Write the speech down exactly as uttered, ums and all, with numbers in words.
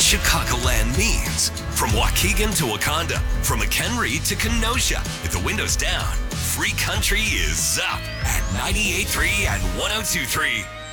Chicagoland means. From Waukegan to Wakanda, from McHenry to Kenosha, if the window's down, free country is up at ninety-eight point three and one oh two point three.